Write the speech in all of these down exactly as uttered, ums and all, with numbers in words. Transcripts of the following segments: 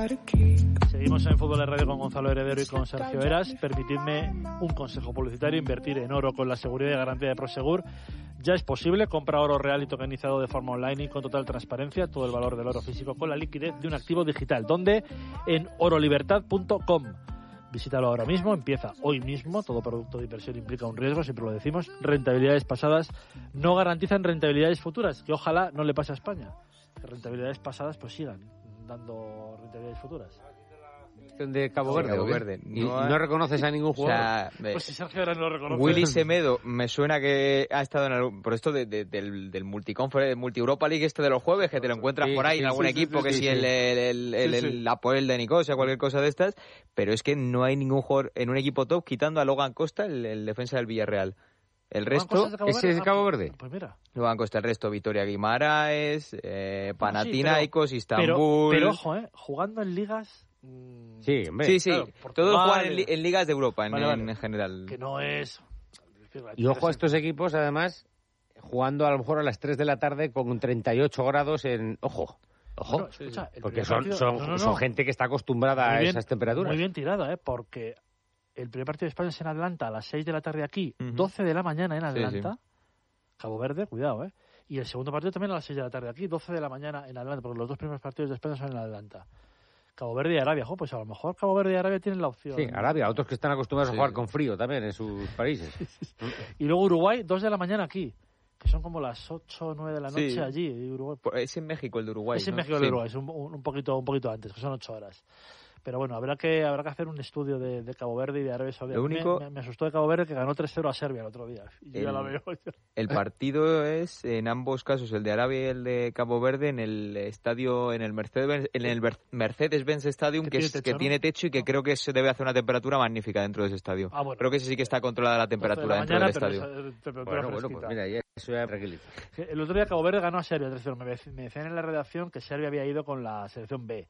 Seguimos en Fútbol de Radio con Gonzalo Heredero y con Sergio Eras. Permitidme un consejo publicitario: invertir en oro con la seguridad y garantía de Prosegur. Ya es posible. Compra oro real y tokenizado de forma online y con total transparencia. Todo el valor del oro físico con la liquidez de un activo digital. ¿Dónde? En orolibertad punto com. Visítalo ahora mismo, empieza hoy mismo. Todo producto de inversión implica un riesgo, siempre lo decimos. Rentabilidades pasadas no garantizan rentabilidades futuras, que ojalá no le pase a España. Que rentabilidades pasadas pues sigan dando rentabilidades futuras. De Cabo Verde, Cabo Verde. ¿Y no, no reconoces a ningún jugador? O sea, pues si Sergio ahora no lo reconoce. Willy Semedo me suena que ha estado en algún, por esto de, de, del, del multiconference, multi Europa League este de los jueves, que te lo encuentras sí, por ahí sí, en algún sí, equipo, sí, que sí, si sí. el, el, el, el, Sí, sí. el Apoel de Nicosia, cualquier cosa de estas, pero es que no hay ningún jugador en un equipo top quitando a Logan Costa, el, el defensa del Villarreal. El resto, ¿ese es de Cabo Verde? Pues mira. Logan Costa, el resto, Vitoria Guimaraes, eh, Panathinaikos, pero, Istambul. Pero, pero ojo, eh, jugando en ligas. Mmm, Sí, hombre. Sí, sí, claro, todos Portugal, juegan en, li- en ligas de Europa en, Vale, vale. en general. que no es. Y ojo a estos equipos, además, jugando a lo mejor a las tres de la tarde con treinta y ocho grados en... Ojo, ojo, Bueno, escucha, el porque primer son, partido- son, no, no, no. son gente que está acostumbrada Muy a bien, esas temperaturas. Muy bien tirada, ¿eh? Porque el primer partido de España es en Atlanta a las seis de la tarde aquí, Ujú. doce de la mañana en Sí, Atlanta. sí. Cabo Verde, cuidado, ¿eh? Y el segundo partido también a las seis de la tarde aquí, doce de la mañana en Atlanta, porque los dos primeros partidos de España son en Atlanta. Cabo Verde y Arabia, jo, pues a lo mejor Cabo Verde y Arabia tienen la opción. Sí, Arabia, otros que están acostumbrados Sí, a jugar sí. con frío también en sus países. Y luego Uruguay, dos de la mañana aquí, que son como las ocho o nueve de la noche Sí. allí. Y Uruguay, Por- Es en México el de Uruguay. es en ¿no? México Sí. de Uruguay, es un, un poquito un poquito antes, que son ocho horas. Pero bueno, habrá que habrá que hacer un estudio de, de Cabo Verde y de Arabia Saudí. Lo A mí único- me, me, me asustó de Cabo Verde, que ganó tres cero a Serbia el otro día. Y yo ya El- la veo. El partido es, en ambos casos, el de Arabia y el de Cabo Verde, en el estadio, en el Mercedes-Benz, en el Mer- Mercedes-Benz Stadium, Que que, tiene es, techo, que ¿no? tiene techo y que creo que se debe hacer una temperatura magnífica dentro de ese estadio. Ah, bueno. Creo que ese sí que está controlada la temperatura dentro del estadio. Temperatura Bueno, bueno, fresquita. pues mira, ya eso ya tranquiliza. El otro día Cabo Verde ganó a Serbia tres cero. Me, dec- me decían en la redacción que Serbia había ido con la selección B,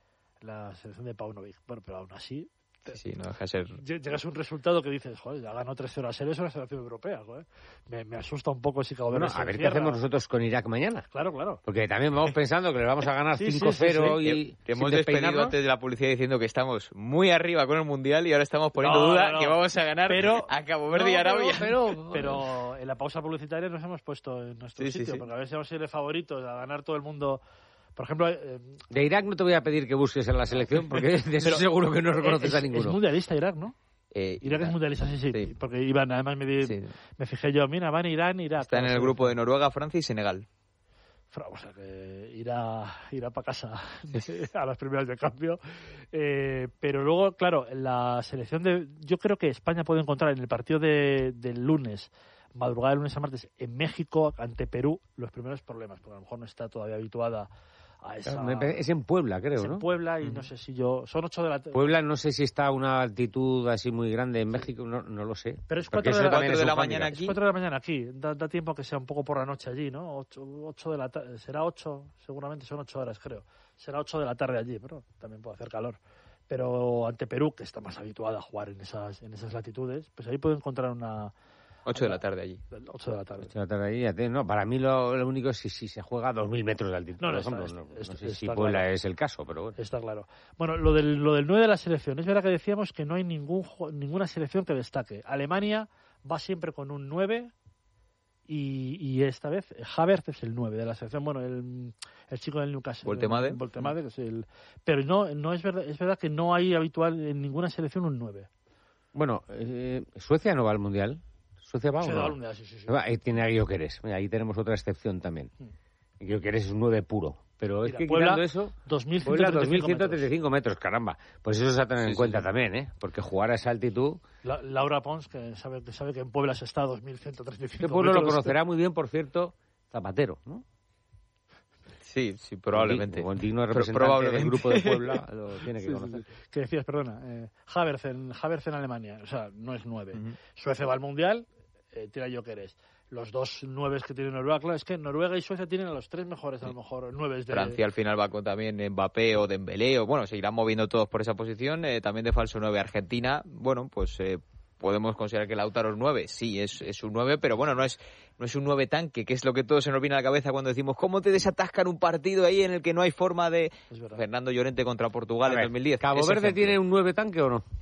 la selección de Paunovic. Bueno, pero aún así, Sí, sí, no deja de ser... lle- llegas a un resultado que dices, joder, ya ganó tres cero a Serbia, es una selección europea, joder. Me, me asusta un poco si Cabo Verde Bueno, se a ver qué encierra. hacemos nosotros con Irak mañana. Claro, claro. Porque también vamos pensando que le vamos a ganar Sí, sí, cinco cero sí, sí. y Que, que sin hemos despedido despeinarnos. antes de la publicidad diciendo que estamos muy arriba con el Mundial y ahora estamos poniendo No, duda no, no. que vamos a ganar Pero- a Cabo Verde y No, Arabia. Pero, pero en la pausa publicitaria nos hemos puesto en nuestro Sí, sí, sitio, sí. porque a ver si vamos a ir de favoritos a ganar todo el mundo. Por ejemplo, eh, De Irak no te voy a pedir que busques en la selección, porque de eso pero- seguro que no reconoces es, a es ninguno. mundialista Irak, ¿no? Eh, Irak es mundialista, sí, sí, Sí. porque iban, además me, di- Sí. me fijé yo, mira, van Irán, Irak. Está en el grupo de Noruega, Francia y Senegal. Fra- O sea, que irá, irá para casa a las primeras de cambio. Eh, pero luego, claro, la selección de... Yo creo que España puede encontrar en el partido de, del lunes, madrugada del lunes a martes, en México, ante Perú, los primeros problemas, porque a lo mejor no está todavía habituada a esa... Me parece- Es en Puebla, creo, es en ¿no? Puebla y no sé si yo... Son ocho de la... Puebla no sé si está a una altitud así muy grande en México, no, no lo sé. Pero es Porque cuatro de eso la- también cuatro es de un la hándicap. mañana Es aquí. cuatro de la mañana aquí, da, da tiempo que sea un poco por la noche allí, ¿no? Ocho, ocho de la tarde, será ocho, seguramente son ocho horas, creo. Será ocho de la tarde allí, pero también puede hacer calor. Pero ante Perú, que está más habituada a jugar en esas, en esas latitudes, pues ahí puede encontrar una... ocho de la tarde allí. ocho de la tarde. Ocho de la tarde ahí, ya te- no, para mí lo, lo único es si, si se juega a dos mil metros de altitud, No, no, por está- ejemplo. está- no, no está- sé si está Puebla claro. es el caso, pero bueno. Está claro. Bueno, lo del, lo del nueve de la selección. Es verdad que decíamos que no hay ningún ju- ninguna selección que destaque. Alemania va siempre con un nueve y, y esta vez Havertz es el nueve de la selección. Bueno, el, el chico del Newcastle. Voltemade. el- Voltemade, que es el... Pero no, no es verdad, es verdad que no hay habitual en ninguna selección un nueve. Bueno, eh, ¿Suecia no va al Mundial? ¿Suecia va o Se no? da al Mundial, sí, sí, sí. Va, ahí tiene a Gyökeres. Mira, ahí tenemos otra excepción también. Gyökeres es un nueve puro. Pero es Mira, que Puebla, quitando eso... dos mil ciento Puebla treinta y cinco dos mil ciento treinta y metros. cinco metros, caramba. Pues eso se ha tenido Sí, en sí, cuenta sí. también, ¿eh? Porque jugar a esa altitud... La- Laura Pons, que sabe, que sabe que en Puebla se está a dos mil ciento treinta y cinco Este pueblo lo metros. conocerá muy bien, por cierto, Zapatero, ¿no? Sí, sí, probablemente. Como el digno Pro- representante probablemente. del grupo de Puebla lo tiene que Sí, sí, conocer. sí. ¿Qué decías, perdona? Eh, Havertz, en, Havertz en Alemania, o sea, no es nueve. Ujú. Suecia va al Mundial, eh, tira Gyökeres. Los dos nueves que tiene Noruega, claro, es que Noruega y Suecia tienen a los tres mejores, a lo mejor, nueves de... Francia al final va con también Mbappé o Dembélé, o bueno, se irán moviendo todos por esa posición. Eh, también de falso nueve Argentina, bueno, pues eh, podemos considerar que Lautaro es nueve, sí, es, es un nueve, pero bueno, no es no es un nueve tanque, que es lo que todo se nos viene a la cabeza cuando decimos, ¿cómo te desatascan un partido ahí en el que no hay forma de... Fernando Llorente contra Portugal en dos mil diez. ¿Cabo Verde ejemplo. tiene un nueve tanque o no?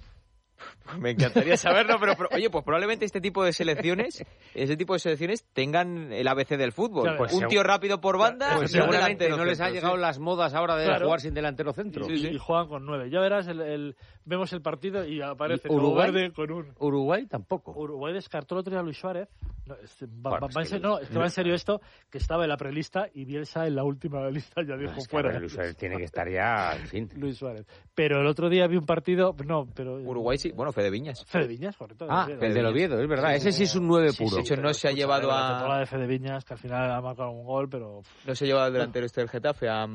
Me encantaría saberlo, pero, pero oye, pues probablemente este tipo de selecciones, ese tipo de selecciones tengan el A B C del fútbol. Claro, pues un tío rápido por banda, pues seguramente no les han llegado sí. las modas ahora de claro. jugar sin delantero centro. Sí, sí, sí. Y juegan con nueve. Ya verás, el, el, vemos el partido y aparece Uruguay Verde con un... Uruguay tampoco. Uruguay descartó el otro día a Luis Suárez. No, este, va, bueno, va, va, es que... no, es que va en serio esto, que estaba en la prelista y Bielsa en la última lista ya dijo no, es que fuera. Luis Suárez tiene que estar ya, en fin. Luis Suárez. Pero el otro día vi un partido, no, pero... Uruguay sí, bueno, Fede Viñas. Fede Viñas, correcto. Ah, Fede el del Oviedo, es verdad. Sí, ese sí es un nueve puro. Sí, de hecho, no se ha llevado a... La temporada de Fede Viñas, que al final ha marcado un gol, pero... No se ha llevado al delantero este del Getafe a...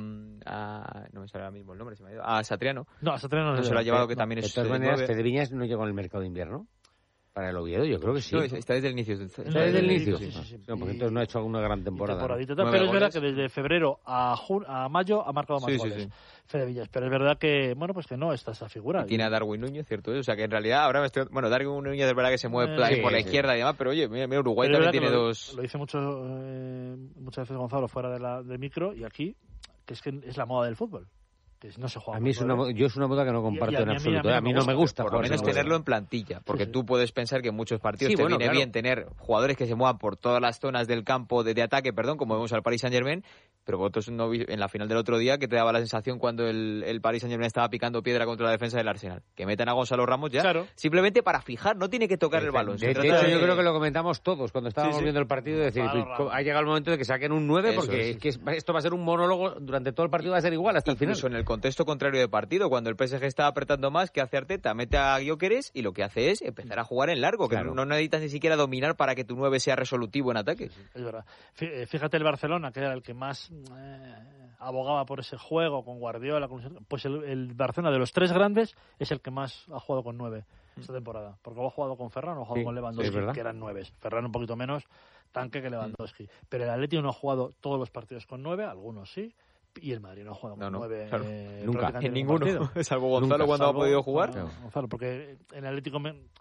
a no me sale ahora mismo el nombre, se me ha ido. A Satriano. No, a Satriano no, no se lo ha llevado, que no, también de es... De todas maneras, Fede Viñas no llegó en el mercado de invierno. Para el Oviedo, yo creo que sí. No, está desde el inicio. Está desde el inicio. Sí, sí, sí. sí. No, porque entonces no ha hecho una gran temporada. ¿no? Pero es verdad que desde febrero a jun a mayo ha marcado más sí, goles. Sí, sí. Fede Villas, pero es verdad que, bueno, pues que no está esa figura. Y tiene a Darwin Núñez, ¿cierto? O sea que en realidad ahora me estoy... Bueno, Darwin Núñez es verdad que se mueve eh, sí, por la sí. izquierda y demás, pero oye, mira, mira Uruguay también tiene lo, dos... Lo dice mucho, eh, muchas veces Gonzalo fuera de la, del micro y aquí, que es que es la moda del fútbol. No se juega a mí es una, yo es una moda que no comparto en absoluto. A mí, a mí no me gusta. Por lo menos tenerlo en plantilla, porque sí, sí. tú puedes pensar que en muchos partidos sí, te bueno, viene claro. bien tener jugadores que se muevan por todas las zonas del campo de, de ataque, perdón, como vemos al Paris Saint-Germain, pero vosotros no vi en la final del otro día que te daba la sensación cuando el, el Paris Saint-Germain estaba picando piedra contra la defensa del Arsenal, que metan a Gonzalo Ramos ya, claro. simplemente para fijar, no tiene que tocar de, el balón. De, de hecho, de... yo creo que lo comentamos todos cuando estábamos sí, sí. viendo el partido, de decir, claro, ha llegado el momento de que saquen un nueve, Eso porque es. que esto va a ser un monólogo durante todo el partido, va a ser igual hasta Incluso el final. En el contexto contrario de partido, cuando el P S G está apretando más, ¿qué hace Arteta? Mete a Gyökeres y lo que hace es empezar a jugar en largo, que claro. no, no necesitas ni siquiera dominar para que tu nueve sea resolutivo en ataque. Sí, sí, es verdad. Fíjate el Barcelona, que era el que más eh, abogaba por ese juego con Guardiola, con... pues el, el Barcelona de los tres grandes es el que más ha jugado con nueve esta temporada, porque ha jugado con Ferran, o ha jugado sí, con Lewandowski, sí, que eran nueve. Ferran un poquito menos tanque que Lewandowski, pero el Atlético no ha jugado todos los partidos con nueve, algunos sí. Y el Madrid no ha jugado con no, no, nueve claro. eh, nunca, en ninguno, salvo Gonzalo nunca, cuando salvo, ha podido jugar. No, Gonzalo, porque en el Atlético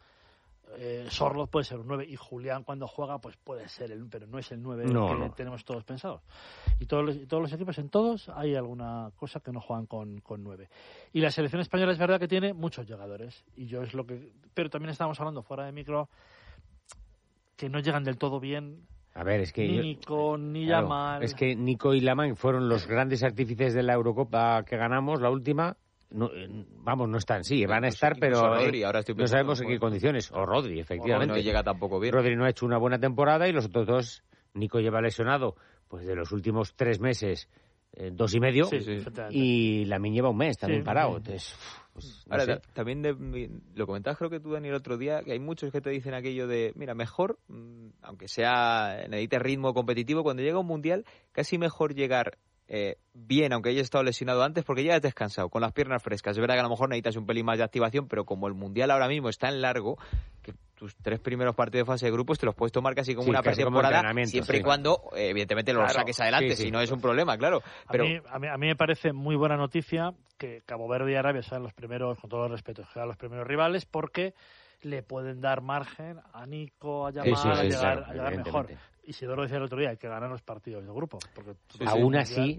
eh, Sorloz puede ser un nueve y Julián cuando juega pues puede ser el, pero no es el nueve no, que no. tenemos todos pensados. Y todos los, y todos los equipos, en todos hay alguna cosa que no juegan con, con nueve. Y la selección española es verdad que tiene muchos llegadores y yo es lo que, pero también estábamos hablando fuera de micro que no llegan del todo bien. A ver, es que ni Nico, ni claro, Yamal. Es que Nico y Lamán fueron los grandes artífices de la Eurocopa que ganamos, la última. No, vamos, no están, sí, van a estar, pero Rodri, ahora estoy no sabemos en qué condiciones. O Rodri, efectivamente. O no llega tampoco bien. Rodri no ha hecho una buena temporada y los otros dos, Nico lleva lesionado, pues de los últimos tres meses, eh, dos y medio, sí, sí, y Lamine lleva un mes también sí, parado. Entonces, pues, no ahora, sé. También de, lo comentabas creo que tú, Dani, el otro día, que hay muchos que te dicen aquello de, mira, mejor, aunque sea necesite ritmo competitivo, cuando llega un mundial, casi mejor llegar eh, bien, aunque hayas estado lesionado antes, porque ya has descansado, con las piernas frescas. Es verdad que a lo mejor necesitas un pelín más de activación, pero como el mundial ahora mismo es tan largo, que tus tres primeros partidos de fase de grupos te los puedes tomar casi como sí, una pretemporada, siempre sí. y cuando, eh, evidentemente, los claro, saques adelante, sí, sí. si no es un problema, claro. Pero... A, mí, a, mí, a mí me parece muy buena noticia que Cabo Verde y Arabia sean los primeros, con todos los respetos, sean los primeros rivales, porque le pueden dar margen a Nico, a Yamal, sí, sí, sí, a llegar, claro, a llegar mejor. Isidoro decía el otro día, hay que ganar los partidos de grupo. Porque sí, aún así,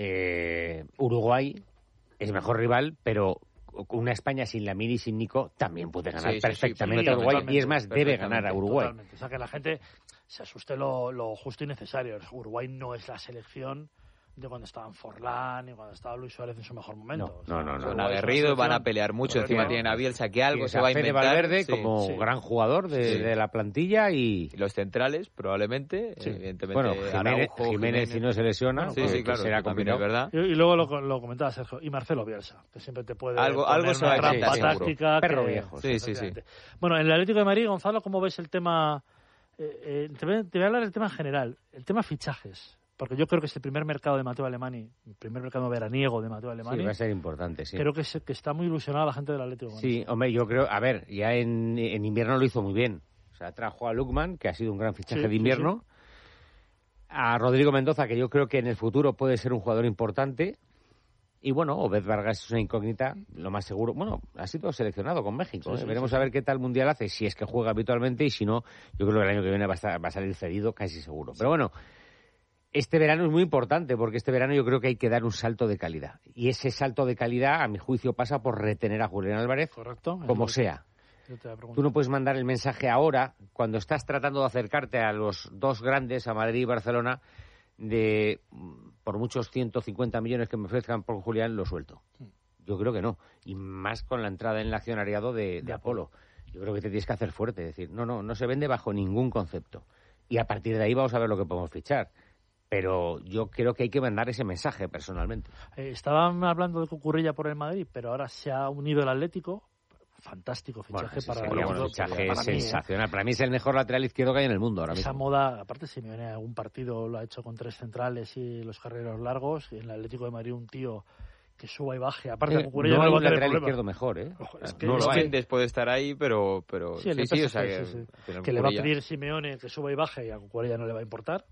eh, Uruguay es mejor rival, pero una España sin Lamine y sin Nico también puede ganar sí, perfectamente sí, sí, sí, a Uruguay, y es más, debe ganar a Uruguay. Totalmente. O sea, que la gente se asuste lo, lo justo y necesario. Uruguay no es la selección de cuando estaban Forlán y cuando estaba Luis Suárez en su mejor momento. No, o sea, no, no. Son no, aguerridos, van a pelear mucho, encima no, tienen a Bielsa que algo sí, se va a inventar. Valverde sí, como sí. gran jugador de, sí. de la plantilla y... y los centrales, probablemente, sí. evidentemente. Bueno, Jiménez, Araujo, Jiménez, Jiménez si no se lesiona, sí, sí, claro, será complicado, ¿verdad? Y, y luego lo, lo comentaba Sergio, y Marcelo Bielsa, que siempre te puede algo, algo poner una trampa sí, táctica. Perro viejo. Sí, sí, sí. Bueno, en el Atlético de Madrid, Gonzalo, ¿cómo ves el tema? Eh, eh, te, voy, te voy a hablar del tema general, el tema fichajes. Porque yo creo que es el primer mercado de Mateo Alemany, el primer mercado veraniego de Mateo Alemany. Sí, va a ser importante, sí. Creo que, se, que está muy ilusionada la gente del Atlético. Sí, hombre, yo creo, a ver, ya en, en invierno lo hizo muy bien. O sea, trajo a Lukman, que ha sido un gran fichaje sí, de invierno. Sí, sí. A Rodrigo Mendoza, que yo creo que en el futuro puede ser un jugador importante. Y bueno, Obed Vargas es una incógnita, lo más seguro. Bueno, ha sido seleccionado con México. Sí, ¿eh? sí, Veremos sí, a ver qué tal mundial hace, si es que juega habitualmente, y si no, yo creo que el año que viene va a, estar, va a salir cedido, casi seguro. Pero bueno, este verano es muy importante, porque este verano yo creo que hay que dar un salto de calidad. Y ese salto de calidad, a mi juicio, pasa por retener a Julián Álvarez, correcto, como sea. Tú no puedes mandar el mensaje ahora, cuando estás tratando de acercarte a los dos grandes, a Madrid y Barcelona, de por muchos ciento cincuenta millones que me ofrezcan por Julián, lo suelto. Yo creo que no. Y más con la entrada en el accionariado de, de Apolo. Yo creo que te tienes que hacer fuerte. Es decir, no, no, no se vende bajo ningún concepto. Y a partir de ahí vamos a ver lo que podemos fichar. Pero yo creo que hay que mandar ese mensaje personalmente. Eh, estaban hablando de Cucurella por el Madrid, pero ahora se ha unido el Atlético. Fantástico fichaje bueno, para sería un fichaje para sensacional. Mí, ¿eh? Para mí es el mejor lateral izquierdo que hay en el mundo ahora Esa mismo. moda, aparte si me viene algún partido, lo ha hecho con tres centrales y los carreros largos. En el Atlético de Madrid un tío que suba y baje. Aparte, eh, Cucurella no hay no un lateral izquierdo mejor, ¿eh? Es que, no lo hay después de estar ahí, pero, pero sí, sí, sí, o sea, que, sí, sí. que le va a pedir Simeone que suba y baje y a Cucurella no le va a importar.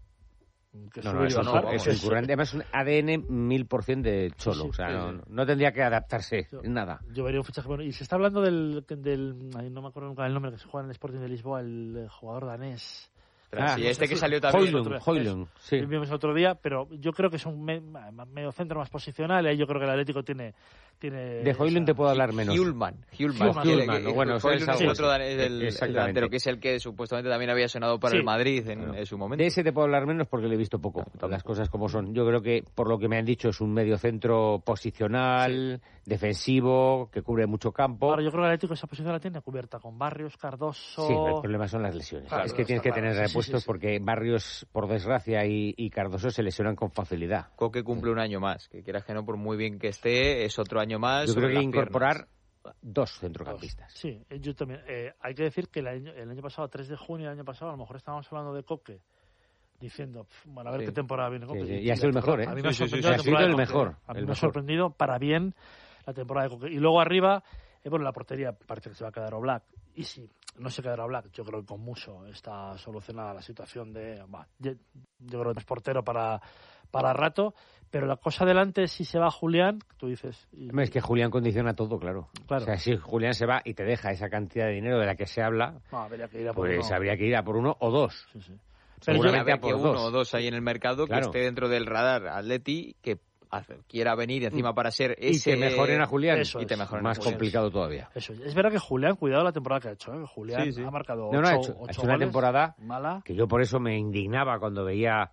Que no, no, eso no, es un currante. Además, es un A D N mil por ciento de Cholo. Sí, sí, o sea, sí, no, sí. no tendría que adaptarse yo, nada. Yo vería un fichaje bueno. Y se está hablando del, del... No me acuerdo nunca el nombre, que se juega en el Sporting de Lisboa, el jugador danés. Ah, sí, este que salió también. Højlund, Højlund, sí. Lo vimos el otro día, pero yo creo que es un me, medio centro más posicional. Ahí yo creo que el Atlético tiene... tiene de Højlund te puedo hablar menos. Hjulman. Hjulman. Bueno, es el otro danés, el, el delantero, que es el que supuestamente también había sonado para sí. el Madrid en, bueno, en su momento. De ese te puedo hablar menos porque le he visto poco. Claro, las cosas como son. Yo creo que, por lo que me han dicho, es un medio centro posicional, sí. defensivo, que cubre mucho campo. Ahora, yo creo que el Atlético esa posición la tiene cubierta con Barrios, Cardoso... Sí, el problema son las lesiones. Claro, es que tienes que tener repuestos sí, sí, sí. porque Barrios, por desgracia, y, y Cardoso se lesionan con facilidad. Coque cumple sí. un año más, que quieras que no, por muy bien que esté, es otro año más. Yo creo que incorporar piernas. dos centrocampistas. Sí, yo también. Eh, hay que decir que el año, el año pasado, tres de junio del año pasado, a lo mejor estábamos hablando de Coque, diciendo, bueno, a ver sí. qué temporada viene Coque. Sí, sí. Y, y ha sido el mejor, ¿eh? A mí me ha sí, sorprendido sí, sí. Ha sido el mejor. A mí el me ha mejor. sorprendido para bien la temporada de Coque. Y luego arriba, eh, bueno, la portería parece que se va a quedar Oblak. Y si no se quedará Oblak, yo creo que con Muso está solucionada la situación de... Bah, yo, yo creo que es portero para, para rato, pero la cosa adelante es si se va Julián, tú dices... Y, es que Julián condiciona todo, claro. claro. O sea, si Julián se va y te deja esa cantidad de dinero de la que se habla, no, habría que ir a por pues uno. habría que ir a por uno o dos. Sí, sí. Pero seguramente a por uno dos. o dos hay en el mercado claro. que esté dentro del radar Atleti, que quiera venir encima para ser ese... Y que mejoren a Julián. Eso y te mejoren más complicado todavía. Eso es. Es verdad que Julián, cuidado la temporada que ha hecho. ¿eh? Julián sí, sí. ha marcado ocho, no, no, ha hecho, ocho ha hecho goles, una temporada mala. Que yo por eso me indignaba cuando veía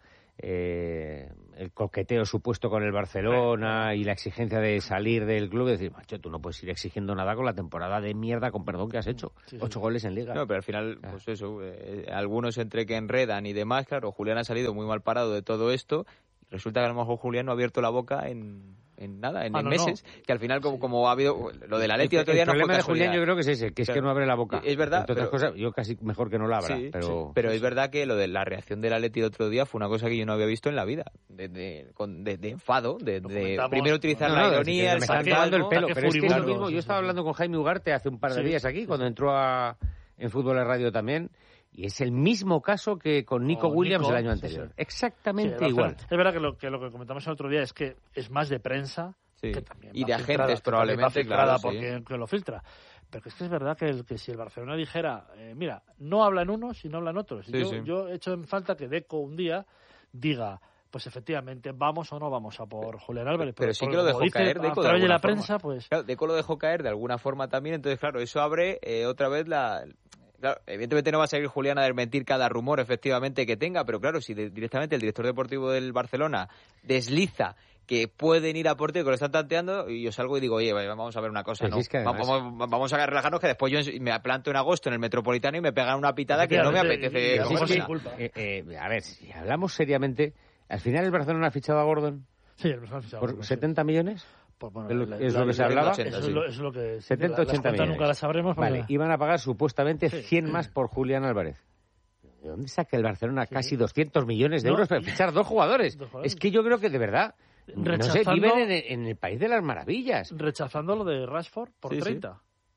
eh, el coqueteo supuesto con el Barcelona y la exigencia de salir del club y decir, macho, tú no puedes ir exigiendo nada con la temporada de mierda, con perdón, que has hecho. Sí, sí. Ocho goles en Liga. No, pero al final, pues eso, eh, algunos entre que enredan y demás, claro, Julián ha salido muy mal parado de todo esto. Resulta que a lo mejor Julián no ha abierto la boca en, en nada, en, ah, en no, meses, no. que al final como, sí. como ha habido lo de la Leti el otro día el no fue problema de casualidad. Julián yo creo que es ese, que es claro. que no abre la boca. Es verdad. Entre pero, otras cosas, yo casi mejor que no la abra, sí, pero... Sí, pero es verdad que lo de la reacción de la Leti el otro día fue una cosa que yo no había visto en la vida, de, de, con, de, de enfado, de, de primero utilizar no, no, la ironía, el sarcasmo, el pelo, pero es que es lo mismo, sí, yo estaba sí. hablando con Jaime Ugarte hace un par de sí, días aquí, cuando entró a, en Fútbol de Radio también, y es el mismo caso que con Nico oh, Williams Nico, el año anterior. Sí, sí. Exactamente sí, igual. Es verdad que lo, que lo que comentamos el otro día es que es más de prensa sí. que también y de filtrada, agentes probablemente, claro, sí. porque que lo filtra. Pero es que es verdad que, el, que si el Barcelona dijera, eh, mira, no hablan unos y no hablan otros. Sí, yo, sí. yo he hecho en falta que Deco un día diga, pues efectivamente, vamos o no vamos a por Julián Álvarez. Pero, pero sí que lo dejó dice, caer Deco a través de, de la forma. prensa, pues... Claro, Deco lo dejó caer de alguna forma también, entonces claro, eso abre eh, otra vez la... Claro, evidentemente no va a salir Julián a desmentir cada rumor efectivamente que tenga, pero claro, si de, directamente el director deportivo del Barcelona desliza que pueden ir a Porto y que lo están tanteando, y yo salgo y digo, oye, vamos a ver una cosa, ¿no? Es que además... vamos, vamos a relajarnos que después yo me planto en agosto en el Metropolitano y me pegan una pitada que no me apetece. Es que, eh, eh, a ver, si hablamos seriamente, al final el Barcelona ha fichado a Gordon. Sí, el Barcelona ha fichado a ¿Por Gordon, setenta sí. millones? Pues bueno, es lo, la, es la, lo que se hablaba. ochenta, eso, sí. es lo, eso es lo que... setenta ochenta millones. Nunca las sabremos. Porque... Vale, iban a pagar supuestamente sí. cien más por Julián Álvarez. ¿De dónde saca el Barcelona sí. casi doscientos millones de no, euros para fichar dos jugadores? dos jugadores? Es que yo creo que de verdad... No sé, viven en, en el país de las maravillas. Rechazando lo de Rashford por sí, treinta. Sí.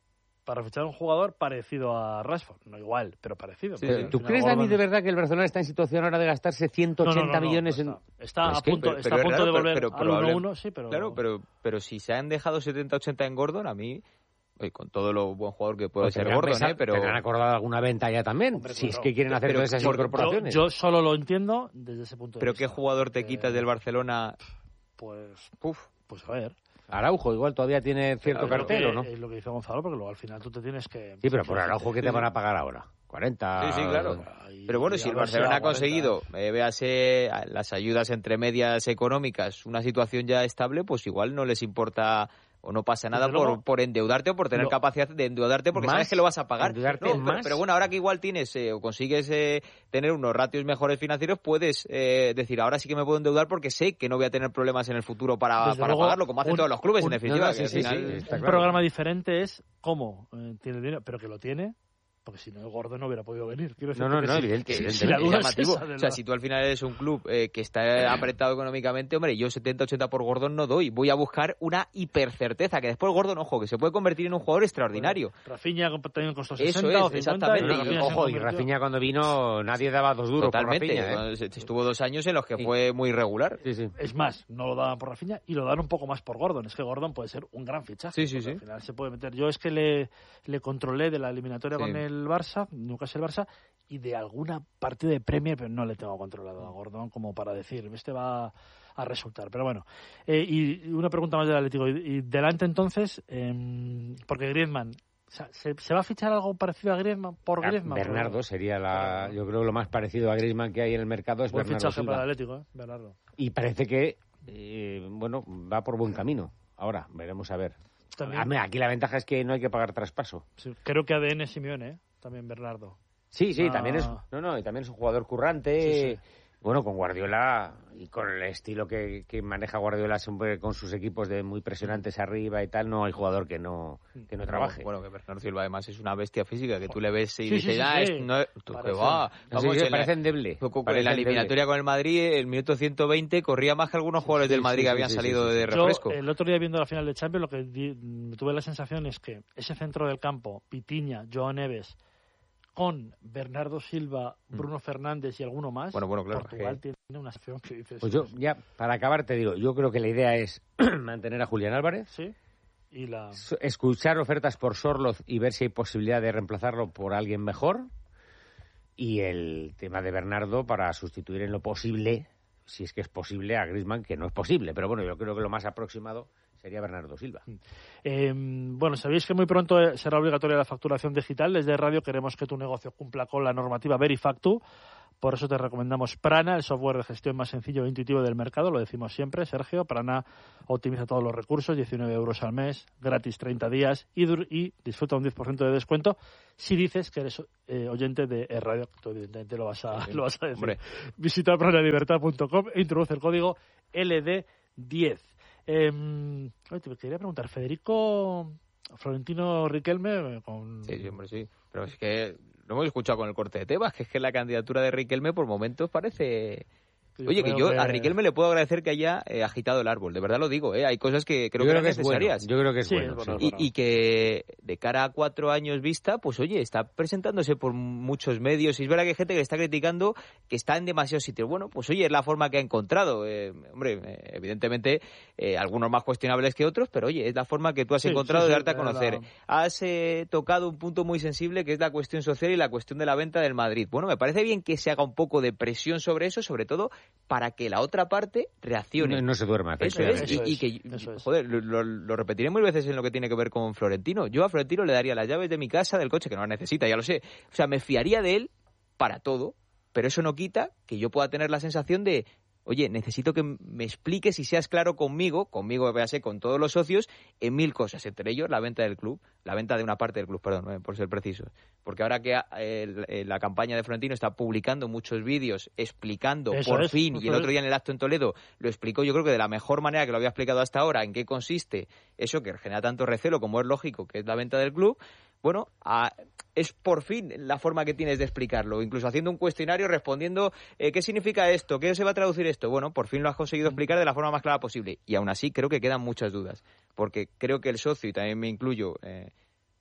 para fichar un jugador parecido a Rashford. No igual, pero parecido. Sí, sí. ¿Tú crees, Dani, de verdad que el Barcelona está en situación ahora de gastarse ciento ochenta no, no, no, millones no, en...? Está, está es a que, punto, pero, está pero a punto raro, de volver pero, pero, al uno uno, sí, pero... Claro, pero, pero si se han dejado setenta ochenta en Gordon, a mí... Oye, con todo lo buen jugador que puede Pues ser tendrán Gordon, pensado- ¿eh? Pero... tendrán acordado alguna venta ya también, Hombre, si claro. es que quieren hacer Pero todas esas por- incorporaciones. Yo, yo solo lo entiendo desde ese punto de ¿Pero vista. qué jugador te Eh, quitas del Barcelona? Pues, Uf. pues a ver. Araujo igual todavía tiene cierto Claro, cartel, lo ¿o no? que- Es lo que dice Gonzalo, porque luego al final tú te tienes que... Sí, pero por Araujo, ¿qué te Sí, van sí. a pagar ahora? ¿cuarenta? Sí, sí, claro. Ahí- Pero bueno, y si a el ver si Barcelona ha aguanta. conseguido, eh, véase las ayudas entre medias económicas, una situación ya estable, pues igual no les importa o no pasa nada Desde por, luego, por endeudarte o por tener lo- capacidad de endeudarte porque más, sabes que lo vas a pagar. endeudarte No, pero, más. pero bueno, ahora que igual tienes eh, o consigues eh, tener unos ratios mejores financieros, puedes eh, decir, ahora sí que me puedo endeudar porque sé que no voy a tener problemas en el futuro para, Desde para luego, pagarlo, como hacen un- todos los clubes, un- en definitiva. no, no, que sí, al sí, final- sí, está Un claro. programa diferente es cómo eh, tiene dinero, pero que lo tiene, porque si no el gordo no hubiera podido venir. Quiero No, no, decirte no, que sí, evidente, que sí, evidentemente. si la Es duda es llamativo. esa, de O sea, la- si tú al final eres un club eh, que está apretado económicamente, hombre, yo setenta ochenta por Gordon no doy. Voy a buscar una hipercerteza, que después Gordon, ojo, que se puede convertir en un jugador extraordinario. Rafinha también costó Eso sesenta es, o cincuenta. exactamente. y No, no, Rafinha se ojo, y convirtió- Rafinha cuando vino nadie daba dos duros Totalmente. por Rafinha, ¿eh? Se- Estuvo dos años en los que Sí. fue muy irregular. Sí, sí. Es más, no lo daban por Rafinha y lo dan un poco más por Gordon. Es que Gordon puede ser un gran fichaje. Sí, sí, porque sí. Al final se puede meter. Yo es que le, le controlé de la eliminatoria Sí. con el Barça, Newcastle-Barça, y de alguna partida de Premier, pero no le tengo controlado a Gordon como para decir, este va a resultar. Pero bueno, eh, y una pregunta más del Atlético. Y, y delante entonces, eh, porque Griezmann, o sea, ¿se, ¿se va a fichar algo parecido a Griezmann por Ah, Griezmann? Bernardo Por- sería la, yo creo lo más parecido a Griezmann que hay en el mercado es Buen Bernardo fichaje para el Silva. Atlético, ¿eh? Bernardo. Y parece que, eh, bueno, va por buen camino. Ahora, veremos a ver. También, Ah, mira, aquí la ventaja es que no hay que pagar traspaso. sí, creo que A D N Simeone, ¿eh? También Bernardo. Sí, sí, Ah. también es, no, no, y también es un jugador currante. Sí, sí. Bueno, con Guardiola y con el estilo que, que maneja Guardiola siempre con sus equipos de muy presionantes arriba y tal, no hay jugador que no que no trabaje. Bueno, que Bernardo Silva además es una bestia física, que tú le ves y Sí, sí, dices, sí, ah, sí. es, no, tú que Parece- va. No sé, Vamos, sí, en la- parece endeble. Con- con- Parece en la endeble. eliminatoria con el Madrid, el minuto ciento veinte corría más que algunos jugadores Sí, del Madrid sí, que sí, habían sí, salido sí, sí. de Yo, refresco. el otro día viendo la final de Champions, lo que di- tuve la sensación es que ese centro del campo, Pitiña, Joao Neves, con Bernardo Silva, Bruno Fernández y alguno más, Bueno, bueno, claro, Portugal que- tiene una sección que dices... Pues yo, ya, para acabar te digo, yo creo que la idea es mantener a Julián Álvarez, Sí, y la... s- escuchar ofertas por Sorloth y ver si hay posibilidad de reemplazarlo por alguien mejor, y el tema de Bernardo para sustituir en lo posible, si es que es posible, a Griezmann, que no es posible, pero bueno, yo creo que lo más aproximado sería Bernardo Silva. Eh, bueno, sabéis que muy pronto eh, será obligatoria la facturación digital. Desde Radio queremos que tu negocio cumpla con la normativa Verifactu. Por eso te recomendamos Prana, el software de gestión más sencillo e intuitivo del mercado. Lo decimos siempre, Sergio. Prana optimiza todos los recursos, diecinueve euros al mes, gratis treinta días y, dur- y disfruta un diez por ciento de descuento si dices que eres eh, oyente de eh, Radio. Tú evidentemente lo vas a, lo vas a decir. Hombre. Visita pranalibertad punto com e introduce el código L D diez. Eh, oye, te quería preguntar, Federico Florentino Riquelme eh, con... Sí, sí, hombre, sí. Pero es que lo hemos escuchado con el corte de Tebas, que es que la candidatura de Riquelme por momentos parece... Yo Oye, que creo yo que- a Riquelme le puedo agradecer que haya eh, agitado el árbol, de verdad lo digo, ¿eh? Hay cosas que creo yo que creo eran que es bueno, necesarias. yo creo que es Sí, bueno. es sí. bueno. Y, y que de cara a cuatro años vista, pues oye, está presentándose por muchos medios. Y es verdad que hay gente que le está criticando que está en demasiados sitios. Bueno, pues oye, es la forma que ha encontrado. Eh, hombre, eh, evidentemente, eh, algunos más cuestionables que otros, pero oye, es la forma que tú has Sí, encontrado sí, de sí, darte a de conocer. la- Has eh, tocado un punto muy sensible que es la cuestión social y la cuestión de la venta del Madrid. Bueno, me parece bien que se haga un poco de presión sobre eso, sobre todo para que la otra parte reaccione. No, no se duerma, Eso es, efectivamente. Eso y, y es, que, eso es. joder, lo, lo- lo repetiré mil veces en lo que tiene que ver con Florentino. Yo a Florentino le daría las llaves de mi casa, del coche, que no las necesita, ya lo sé. O sea, me fiaría de él para todo, pero eso no quita que yo pueda tener la sensación de, oye, necesito que me expliques y seas claro conmigo, conmigo, véase, con todos los socios, en mil cosas, entre ellos la venta del club, la venta de una parte del club, perdón, eh, por ser preciso. Porque ahora que eh, el- la campaña de Florentino está publicando muchos vídeos explicando Eso por es, fin, y eso el es. otro día en el acto en Toledo lo explicó yo creo que de la mejor manera que lo había explicado hasta ahora, en qué consiste eso que genera tanto recelo como es lógico, que es la venta del club. Bueno, a- es por fin la forma que tienes de explicarlo, incluso haciendo un cuestionario respondiendo eh, qué significa esto, qué se va a traducir esto. Bueno, por fin lo has conseguido explicar de la forma más clara posible. Y aún así creo que quedan muchas dudas, porque creo que el socio, y también me incluyo, eh,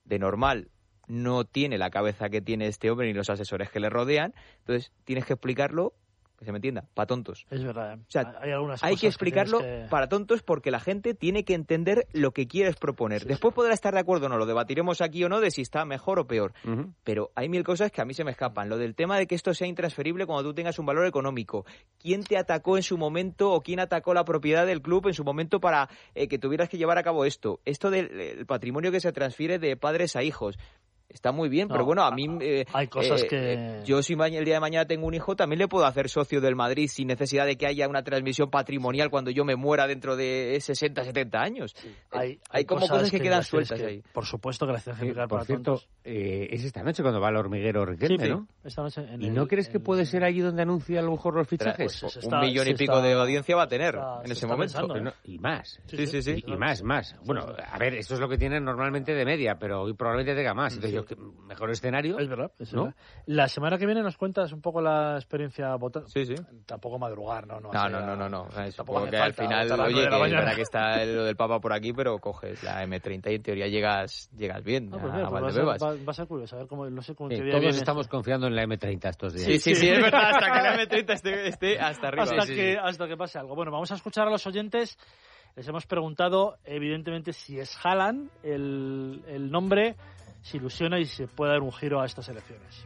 de normal no tiene la cabeza que tiene este hombre ni los asesores que le rodean, entonces tienes que explicarlo, que se me entienda, para tontos. Es verdad. ¿eh? O sea, hay, algunas hay cosas que explicarlo que que... para tontos porque la gente tiene que entender lo que quieres proponer. Sí, Después sí. podrá estar de acuerdo o no, lo debatiremos aquí o no de si está mejor o peor. Uh-huh. Pero hay mil cosas que a mí se me escapan. Lo del tema de que esto sea intransferible cuando tú tengas un valor económico. ¿Quién te atacó en su momento o quién atacó la propiedad del club en su momento para eh, que tuvieras que llevar a cabo esto? Esto del el patrimonio que se transfiere de padres a hijos. Está muy bien, No, pero bueno, a mí... Eh, hay cosas eh, que... Yo si el día de mañana tengo un hijo, también le puedo hacer socio del Madrid sin necesidad de que haya una transmisión patrimonial cuando yo me muera dentro de sesenta, setenta años. Sí. Eh, Hay, hay, hay como cosas cosas que, que quedan las tienes sueltas que- ahí. Por supuesto que las tienes que Eh, explicar por para cierto, tontos. eh, es esta noche cuando va al hormiguero Riquelme, Sí, ¿no? esta noche en ¿Y el- no crees que en- puede ser allí donde anuncia a lo mejor los fichajes? Pues, se un está- millón y se pico está- de audiencia va a tener está- en se ese está momento. pensando, Pero ¿eh? no- y más. Sí, sí, sí. Y, y más, más. Bueno, a ver, esto es lo que tienen normalmente de media, pero hoy probablemente tenga más. Entonces, yo, que- mejor escenario. Es verdad, es ¿no? verdad. La semana que viene nos cuentas un poco la experiencia votando. Sí, sí. Tampoco madrugar, ¿no? No, No, hace- no, no, no, no. Eh, tampoco Supongo hace que al falta final, votar a las oye, nueve de que la es mañana. verdad que está lo del Papa por aquí, pero coges la eme treinta y en teoría llegas llegas bien No, a, pues mira, a pues va, a ser, Valdebebas. va- va a ser curioso, a ver cómo, no sé cómo Sí, qué día todos viene estamos esto. confiando en la eme treinta estos días. Sí, sí, sí, es verdad, hasta que la eme treinta esté, esté hasta arriba. hasta, Sí, sí, que, sí. hasta que pase algo. Bueno, vamos a escuchar a los oyentes. Les hemos preguntado, evidentemente, si es Haaland el, el nombre, si ilusiona y si se puede dar un giro a estas elecciones.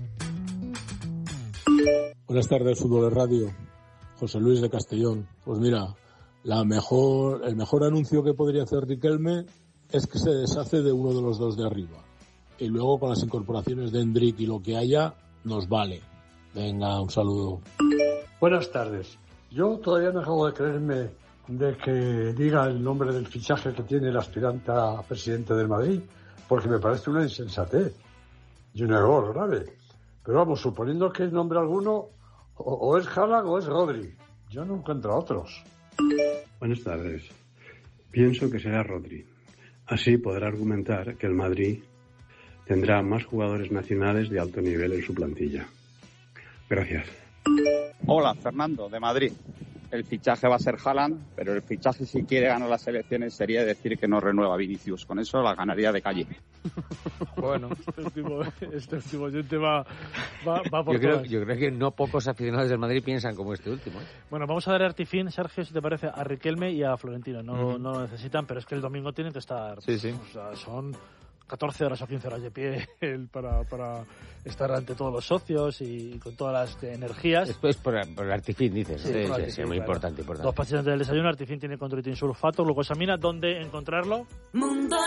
Buenas tardes, Fútbol de Radio. José Luis de Castellón. Pues mira, la mejor, el mejor anuncio que podría hacer Riquelme es que se deshace de uno de los dos de arriba. Y luego con las incorporaciones de Endrick y lo que haya, nos vale. Venga, un saludo. Buenas tardes. Yo todavía no acabo de creerme de que diga el nombre del fichaje que tiene el aspirante a presidente del Madrid, porque me parece una insensatez y un error grave. Pero vamos, suponiendo que es nombre alguno, o, o es Haaland o es Rodri. Yo no encuentro otros. Buenas tardes. Pienso que será Rodri. Así podrá argumentar que el Madrid tendrá más jugadores nacionales de alto nivel en su plantilla. Gracias. Hola, Fernando, de Madrid. El fichaje va a ser Haaland, pero el fichaje, si quiere ganar las elecciones, sería decir que no renueva Vinicius. Con eso la ganaría de calle. Bueno, Este último, este último oyente va, va, va por Yo creo, todas. yo creo que no pocos aficionados del Madrid piensan como este último. ¿eh? Bueno, vamos a dar artifín, Sergio, si te parece, a Riquelme y a Florentino. No, Ujú. no lo necesitan, pero es que el domingo tienen que estar... Sí, sí. O sea, son catorce horas o quince horas de pie el- para, para estar ante todos los socios y con todas las energías. Esto es por, por el artifín, dices. Sí, ¿no? por Sí, Artifin, sí, muy claro. importante, importante. Dos pacientes del desayuno, Artifin tiene condroitin sulfato, glucosamina. ¿Dónde encontrarlo? Mundo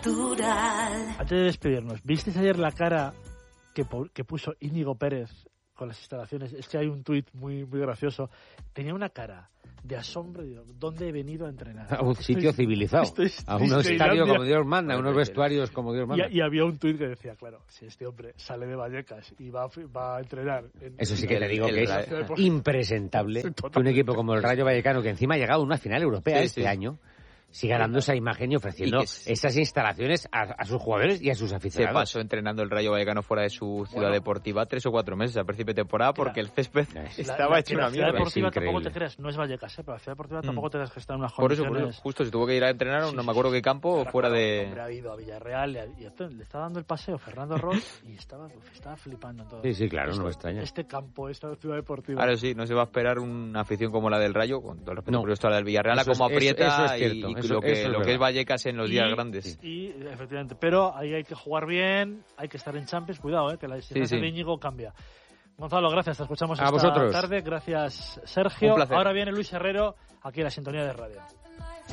Natural. Antes de despedirnos, ¿visteis ayer la cara que, pu- que puso Íñigo Pérez con las instalaciones? Es que hay un tuit muy, muy gracioso. Tenía una cara de asombro. Digo, ¿dónde he venido a entrenar? A un Estoy- sitio civilizado. estoy- A un estoy estadio Islandia. como Dios manda, a unos vestuarios como Dios manda. Y, y había un tuit que decía, claro, si este hombre sale de Vallecas y va, a fi- va a entrenar... En, Eso sí en que la- te digo el que es Rayo- impresentable que un Totalmente. equipo como el Rayo Vallecano, que encima ha llegado a una final europea Sí, este sí. año, siga dando esa imagen y ofreciendo Y que s- esas instalaciones a, a sus jugadores y a sus se aficionados. pasó entrenando el Rayo Vallecano fuera de su ciudad Bueno. deportiva tres o cuatro meses a principio de temporada porque el césped La- La- estaba la- hecho la una ciudad mierda. deportiva Es tampoco increíble. te creas, no es Vallecas, ¿eh? pero la ciudad deportiva Mm. tampoco te creas que está en unas Por eso, condiciones... por eso, justo se tuvo que ir a entrenar, Sí, no sí, me acuerdo sí. qué campo, Ahora, fuera claro, de... el hombre ha ido a Villarreal le, ha- y esto- le está dando el paseo Fernando Ross y estaba, estaba flipando en todo. Sí, sí, claro, no me Este- extraña. Este campo, esta ciudad deportiva. Ahora sí, no se va a esperar una afición como la del Rayo, con todo el respeto No. por esto, la del Villarreal, a Eso es- como eso- aprieta eso es y- cierto, y, eso- lo que, eso es lo que verdad. es Vallecas en los días Y- grandes. Y, efectivamente, pero ahí hay que jugar bien, hay que estar en Champions, cuidado, eh, que la exigencia sí. de Íñigo cambia. Gonzalo, gracias, te escuchamos A esta vosotros. tarde. Gracias, Sergio. Un placer. Ahora viene Luis Herrero, aquí en la sintonía de radio.